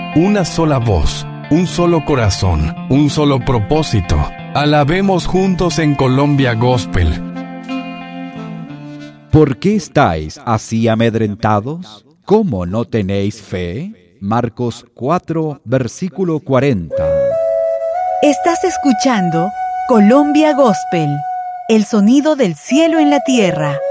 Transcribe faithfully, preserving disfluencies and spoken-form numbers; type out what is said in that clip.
una sola voz, un solo corazón, un solo propósito. Alabemos juntos en Colombia Gospel. ¿Por qué estáis así amedrentados? ¿Cómo no tenéis fe? Marcos cuatro, versículo cuarenta. Estás escuchando Colombia Gospel, el sonido del cielo en la tierra.